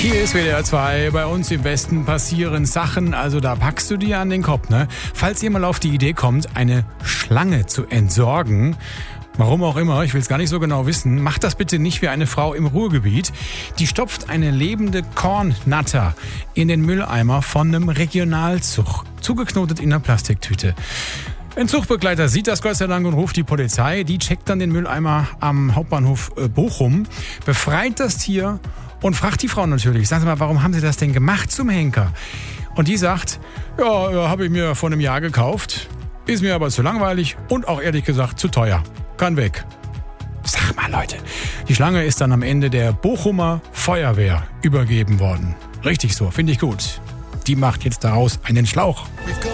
Hier ist WDR 2. Bei uns im Westen passieren Sachen, also da packst du dir an den Kopf, ne? Falls ihr mal auf die Idee kommt, eine Schlange zu entsorgen, warum auch immer, ich will es gar nicht so genau wissen, macht das bitte nicht wie eine Frau im Ruhrgebiet. Die stopft eine lebende Kornnatter in den Mülleimer von einem Regionalzug, zugeknotet in einer Plastiktüte. Ein Zugbegleiter sieht das Gott sei Dank und ruft die Polizei. Die checkt dann den Mülleimer am Hauptbahnhof Bochum, befreit das Tier und fragt die Frau natürlich, sagen Sie mal, warum haben Sie das denn gemacht zum Henker? Und die sagt, ja, habe ich mir vor einem Jahr gekauft, ist mir aber zu langweilig und auch ehrlich gesagt zu teuer. Kann weg. Sag mal Leute, die Schlange ist dann am Ende der Bochumer Feuerwehr übergeben worden. Richtig so, finde ich gut. Die macht jetzt daraus einen Schlauch.